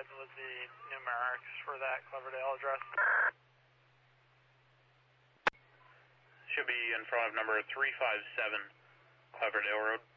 ahead with the numerics for that Cloverdale address. Should be in front of number 357 Cloverdale Road.